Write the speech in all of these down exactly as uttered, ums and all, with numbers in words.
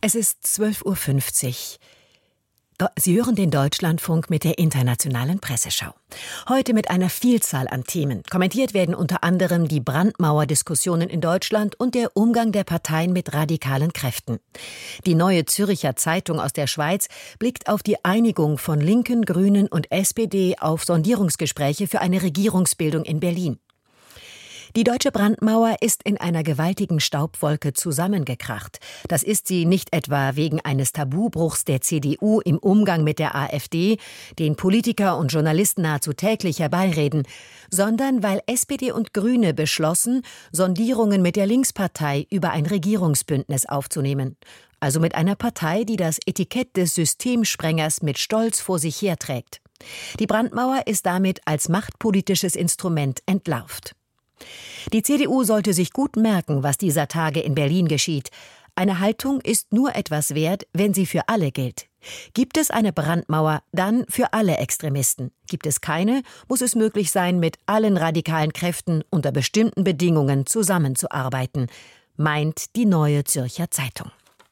Es ist zwölf Uhr fünfzig. Sie hören den Deutschlandfunk mit der internationalen Presseschau. Heute mit einer Vielzahl an Themen. Kommentiert werden unter anderem die Brandmauer-Diskussionen in Deutschland und der Umgang der Parteien mit radikalen Kräften. Die Neue Zürcher Zeitung aus der Schweiz blickt auf die Einigung von Linken, Grünen und S P D auf Sondierungsgespräche für eine Regierungsbildung in Berlin. Die deutsche Brandmauer ist in einer gewaltigen Staubwolke zusammengekracht. Das ist sie nicht etwa wegen eines Tabubruchs der C D U im Umgang mit der AfD, den Politiker und Journalisten nahezu täglich herbeireden, sondern weil S P D und Grüne beschlossen, Sondierungen mit der Linkspartei über ein Regierungsbündnis aufzunehmen. Also mit einer Partei, die das Etikett des Systemsprengers mit Stolz vor sich herträgt. Die Brandmauer ist damit als machtpolitisches Instrument entlarvt. Die C D U sollte sich gut merken, was dieser Tage in Berlin geschieht. Eine Haltung ist nur etwas wert, wenn sie für alle gilt. Gibt es eine Brandmauer, dann für alle Extremisten. Gibt es keine, muss es möglich sein, mit allen radikalen Kräften unter bestimmten Bedingungen zusammenzuarbeiten, meint die Neue Zürcher Zeitung.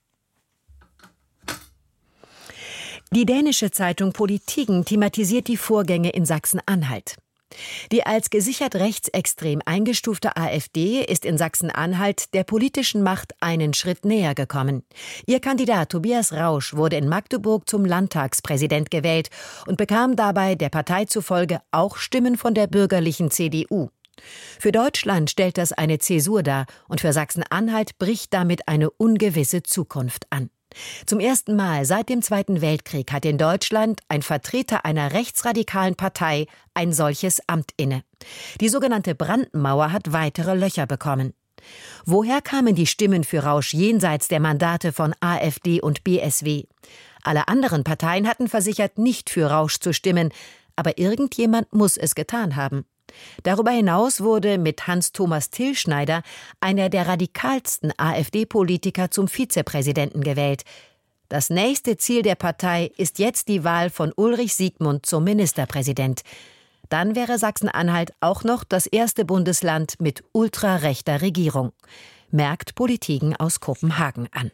Die dänische Zeitung Politiken thematisiert die Vorgänge in Sachsen-Anhalt. Die als gesichert rechtsextrem eingestufte AfD ist in Sachsen-Anhalt der politischen Macht einen Schritt näher gekommen. Ihr Kandidat Tobias Rausch wurde in Magdeburg zum Landtagspräsident gewählt und bekam dabei der Partei zufolge auch Stimmen von der bürgerlichen C D U. Für Deutschland stellt das eine Zäsur dar und für Sachsen-Anhalt bricht damit eine ungewisse Zukunft an. Zum ersten Mal seit dem Zweiten Weltkrieg hat in Deutschland ein Vertreter einer rechtsradikalen Partei ein solches Amt inne. Die sogenannte Brandmauer hat weitere Löcher bekommen. Woher kamen die Stimmen für Rausch jenseits der Mandate von AfD und B S W? Alle anderen Parteien hatten versichert, nicht für Rausch zu stimmen, aber irgendjemand muss es getan haben. Darüber hinaus wurde mit Hans-Thomas Tillschneider einer der radikalsten AfD-Politiker zum Vizepräsidenten gewählt. Das nächste Ziel der Partei ist jetzt die Wahl von Ulrich Siegmund zum Ministerpräsident. Dann wäre Sachsen-Anhalt auch noch das erste Bundesland mit ultrarechter Regierung, merkt Politiken aus Kopenhagen an.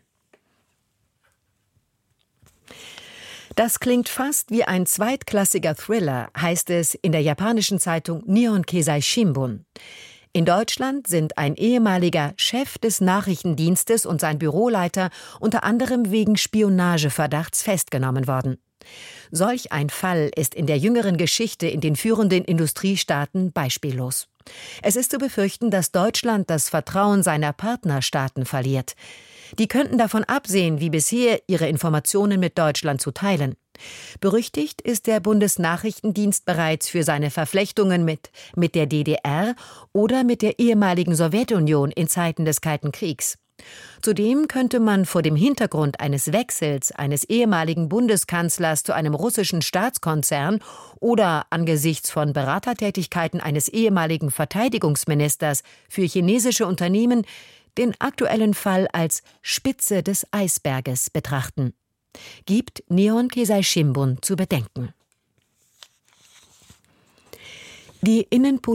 Das klingt fast wie ein zweitklassiger Thriller, heißt es in der japanischen Zeitung Nihon Keizai Shimbun. In Deutschland sind ein ehemaliger Chef des Nachrichtendienstes und sein Büroleiter unter anderem wegen Spionageverdachts festgenommen worden. Solch ein Fall ist in der jüngeren Geschichte in den führenden Industriestaaten beispiellos. Es ist zu befürchten, dass Deutschland das Vertrauen seiner Partnerstaaten verliert. Die könnten davon absehen, wie bisher ihre Informationen mit Deutschland zu teilen. Berüchtigt ist der Bundesnachrichtendienst bereits für seine Verflechtungen mit, mit der D D R oder mit der ehemaligen Sowjetunion in Zeiten des Kalten Kriegs. Zudem könnte man vor dem Hintergrund eines Wechsels eines ehemaligen Bundeskanzlers zu einem russischen Staatskonzern oder angesichts von Beratertätigkeiten eines ehemaligen Verteidigungsministers für chinesische Unternehmen den aktuellen Fall als Spitze des Eisberges betrachten. Gibt Nihon Keizai Shimbun zu bedenken. Die Innenpolitik